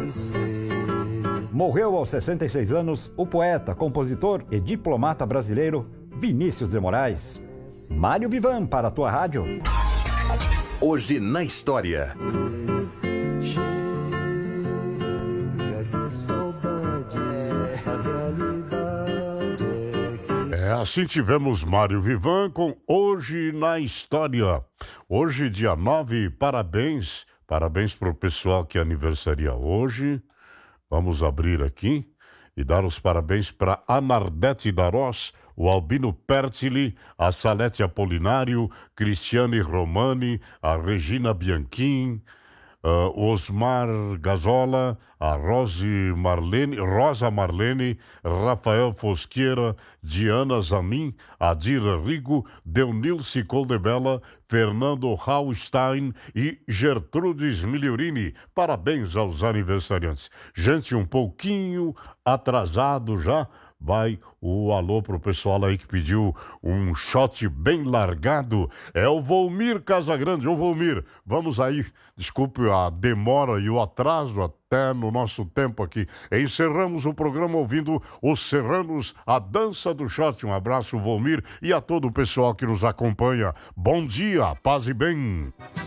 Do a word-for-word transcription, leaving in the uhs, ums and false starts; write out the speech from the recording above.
Morreu aos sessenta e seis anos o poeta, compositor e diplomata brasileiro Vinícius de Moraes. Mário Vivan para a tua rádio. Hoje na história. É, assim tivemos Mário Vivan com Hoje na História. Hoje, dia nove, parabéns. Parabéns para o pessoal que aniversaria hoje. Vamos abrir aqui e dar os parabéns para a Nardete Darós, o Albino Pertili, a Salete Apolinário, Cristiane Romani, a Regina Bianchim, uh, Osmar Gazola, a Rose Marlene, Rosa Marlene, Rafael Fosqueira, Diana Zanin, Adira Rigo, Deunilce Coldebella, Fernando Hallstein e Gertrudes Migliorini. Parabéns aos aniversariantes. Gente, um pouquinho atrasado já. Vai o alô pro pessoal aí que pediu um shot bem largado. É o Volmir Casagrande. Ô Volmir, vamos aí. Desculpe a demora e o atraso até no nosso tempo aqui. Encerramos o programa ouvindo Os Serranos, a dança do shot. Um abraço, Volmir, e a todo o pessoal que nos acompanha. Bom dia, paz e bem.